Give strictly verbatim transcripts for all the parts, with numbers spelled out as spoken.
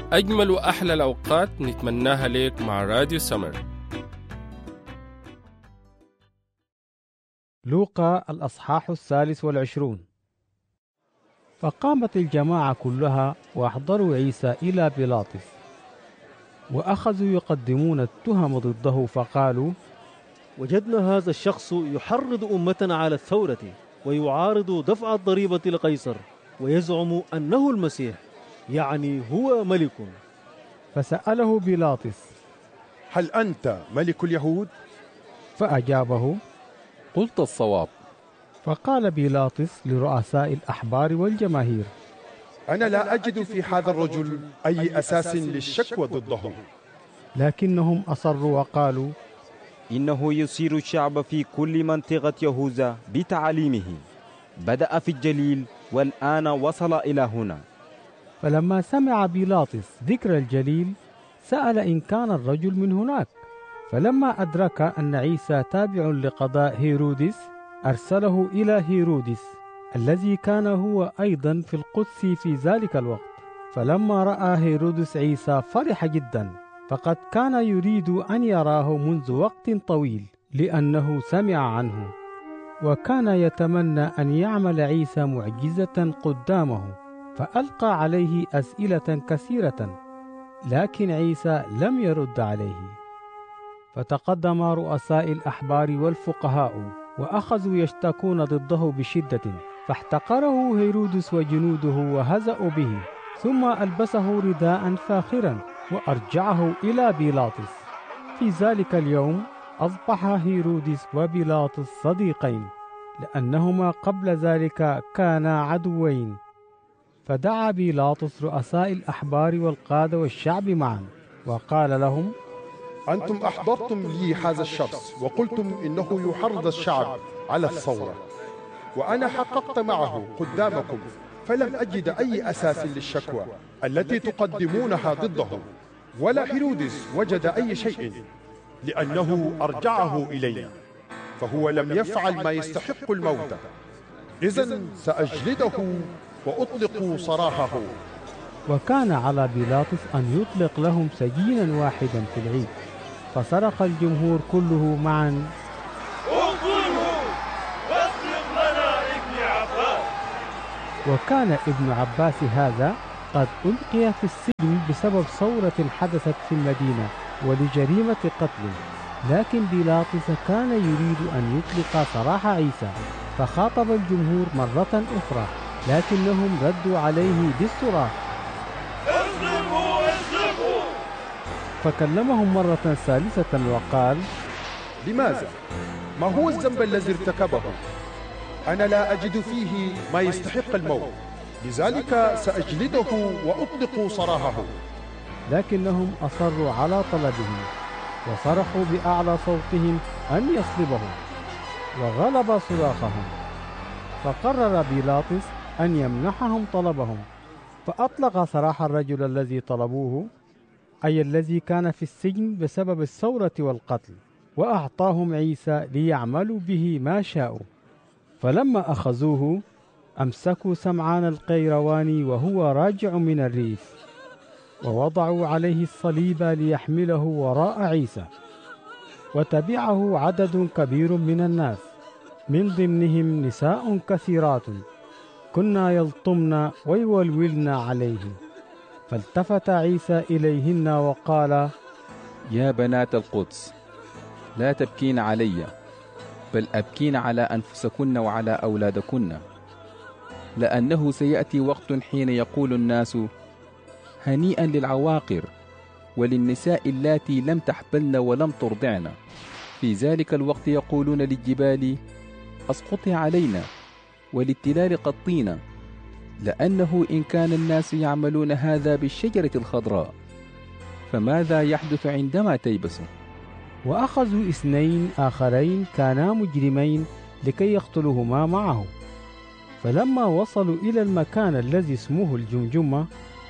أجمل وأحلى الأوقات نتمناها ليك مع راديو سمر. لوقا الأصحاح الثالث والعشرون. فقامت الجماعة كلها وأحضروا عيسى إلى بيلاطس، وأخذوا يقدمون التهم ضده، فقالوا: وجدنا هذا الشخص يحرض أمتنا على الثورة، ويعارض دفع الضريبة لقيصر، ويزعم أنه المسيح، يعني هو ملك. فسأله بيلاطس: هل أنت ملك اليهود؟ فأجابه: قلت الصواب. فقال بيلاطس لرؤساء الأحبار والجماهير: أنا لا أجد في هذا الرجل أي أساس للشكوى ضده. لكنهم أصروا وقالوا: إنه يسير الشعب في كل منطقة يهوذا بتعاليمه، بدأ في الجليل والآن وصل إلى هنا. فلما سمع بيلاطس ذكر الجليل سأل إن كان الرجل من هناك. فلما أدرك أن عيسى تابع لقضاء هيرودس أرسله إلى هيرودس الذي كان هو أيضا في القدس في ذلك الوقت. فلما رأى هيرودس عيسى فرح جدا، فقد كان يريد أن يراه منذ وقت طويل لأنه سمع عنه، وكان يتمنى أن يعمل عيسى معجزة قدامه، فألقى عليه أسئلة كثيرة، لكن عيسى لم يرد عليه. فتقدم رؤساء الأحبار والفقهاء وأخذوا يشتكون ضده بشدة، فاحتقره هيرودس وجنوده وهزأوا به، ثم ألبسه رداء فاخرا وأرجعه إلى بيلاطس. في ذلك اليوم أصبح هيرودس وبيلاطس صديقين، لأنهما قبل ذلك كانا عدوين. فدعا بيلاطس رؤساء الأحبار والقادة والشعب معا، وقال لهم: أنتم أحضرتم لي هذا الشخص وقلتم إنه يحرض الشعب على الثورة، وأنا حققت معه قدامكم، فلم أجد أي أساس للشكوى التي تقدمونها ضده، ولا هيرودس وجد أي شيء، لأنه أرجعه إلي، فهو لم يفعل ما يستحق الموت. إذن سأجلده وأطلق سراحه. وكان على بيلاطس أن يطلق لهم سجينا واحدا في العيد. فصرخ الجمهور كله معا: اقتله واطلق لنا ابن عباس. وكان ابن عباس هذا قد ألقي في السجن بسبب ثورة حدثت في المدينة ولجريمة قتل، لكن بيلاطس كان يريد أن يطلق سراح عيسى، فخاطب الجمهور مرة أخرى، لكنهم ردوا عليه بالصراخ: اصلبوا اصلبوا. فكلمهم مرة ثالثة وقال: لماذا؟ ما هو الذنب الذي ارتكبه؟ أنا لا أجد فيه ما يستحق الموت، لذلك سأجلده وأطلق سراحه. لكنهم أصروا على طلبهم، وصرخوا بأعلى صوتهم أن يصلبه، وغلب صراخهم. فقرر بيلاطس أن يمنحهم طلبهم، فأطلق سراح الرجل الذي طلبوه، أي الذي كان في السجن بسبب الثورة والقتل، وأعطاهم عيسى ليعملوا به ما شاءوا. فلما أخذوه أمسكوا سمعان القيرواني وهو راجع من الريف، ووضعوا عليه الصليب ليحمله وراء عيسى. وتبعه عدد كبير من الناس، من ضمنهم نساء كثيرات كنا يلطمن ويولولن عليه. فالتفت عيسى إليهن وقال: يا بنات القدس، لا تبكين علي، بل أبكين على أنفسكن وعلى أولادكن، لأنه سيأتي وقت حين يقول الناس: هنيئا للعواقر وللنساء اللاتي لم تحبلن ولم ترضعن. في ذلك الوقت يقولون للجبال: أسقطي علينا، وللتلال قطينا، لأنه إن كان الناس يعملون هذا بالشجرة الخضراء، فماذا يحدث عندما تيبس؟ وأخذوا اثنين آخرين كانا مجرمين لكي يقتلوهما معه. فلما وصلوا إلى المكان الذي اسمه الجمجمة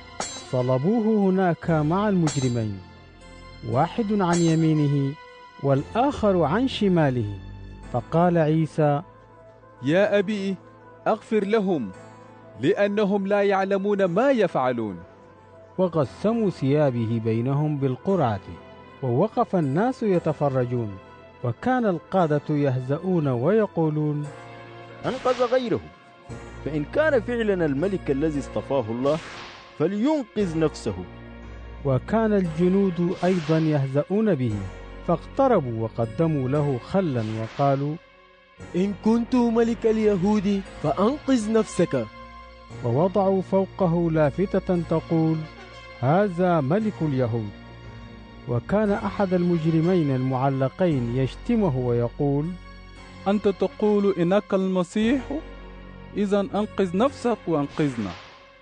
صلبوه هناك مع المجرمين، واحد عن يمينه والآخر عن شماله. فقال عيسى: يا أبي، أغفر لهم، لأنهم لا يعلمون ما يفعلون. وقسموا ثيابه بينهم بالقرعة، ووقف الناس يتفرجون، وكان القادة يهزؤون ويقولون: أنقذ غيره، فإن كان فعلا الملك الذي اصطفاه الله فلينقذ نفسه. وكان الجنود أيضا يهزؤون به، فاقتربوا وقدموا له خلا وقالوا: إن كنت ملك اليهود فأنقذ نفسك. ووضعوا فوقه لافتة تقول: هذا ملك اليهود. وكان أحد المجرمين المعلقين يشتمه ويقول: أنت تقول إنك المسيح؟ إذا أنقذ نفسك وأنقذنا.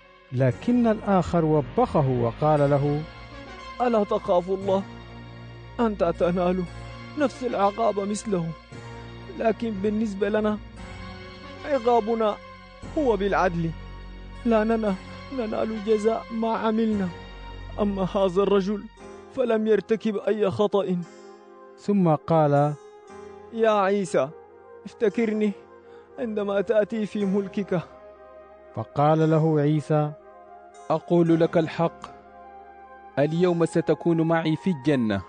لكن الآخر وبخه وقال له: ألا تخاف الله؟ أنت تنال نفس العقاب مثله، لكن بالنسبة لنا عقابنا هو بالعدل، لأننا ننال جزاء ما عملنا، أما هذا الرجل فلم يرتكب أي خطأ. ثم قال: يا عيسى، افتكرني عندما تأتي في ملكك. فقال له عيسى: أقول لك الحق، اليوم ستكون معي في الجنة.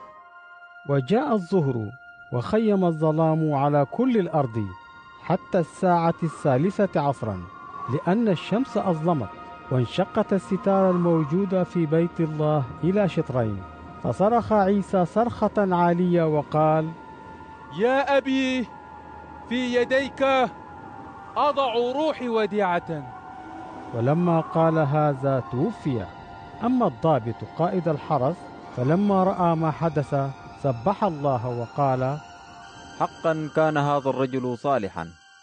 وجاء الظهر وخيم الظلام على كل الأرض حتى الساعة الثالثة عصرا، لأن الشمس أظلمت، وانشقت الستار الموجودة في بيت الله إلى شطرين. فصرخ عيسى صرخة عالية وقال: يا أبي، في يديك أضع روحي وديعة. ولما قال هذا توفي. أما الضابط قائد الحرس فلما رأى ما حدث سبح الله وقال: حقا كان هذا الرجل صالحا.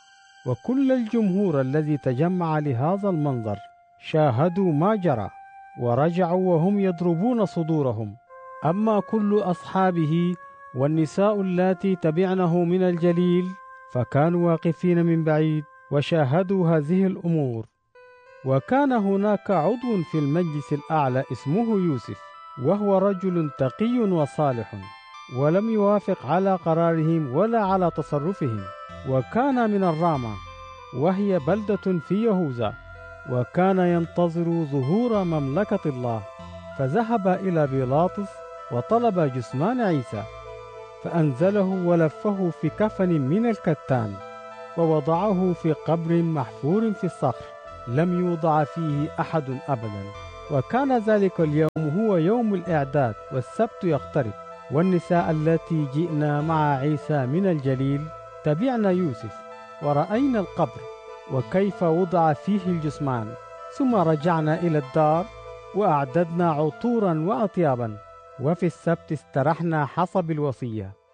وكل الجمهور الذي تجمع لهذا المنظر شاهدوا ما جرى، ورجعوا وهم يضربون صدورهم. أما كل أصحابه والنساء اللاتي تبعنه من الجليل فكانوا واقفين من بعيد وشاهدوا هذه الأمور. وكان هناك عضو في المجلس الأعلى اسمه يوسف، وهو رجل تقي وصالح، ولم يوافق على قرارهم ولا على تصرفهم، وكان من الرامة وهي بلدة في يهوذا، وكان ينتظر ظهور مملكة الله. فذهب إلى بيلاطس وطلب جثمان عيسى، فأنزله ولفه في كفن من الكتان، ووضعه في قبر محفور في الصخر لم يوضع فيه أحد أبدا. وكان ذلك اليوم هو يوم الإعداد، والسبت يقترب، والنساء التي جئنا مع عيسى من الجليل تبعنا يوسف، ورأينا القبر وكيف وضع فيه الجثمان، ثم رجعنا إلى الدار وأعددنا عطورا وأطيابا، وفي السبت استرحنا حسب الوصية.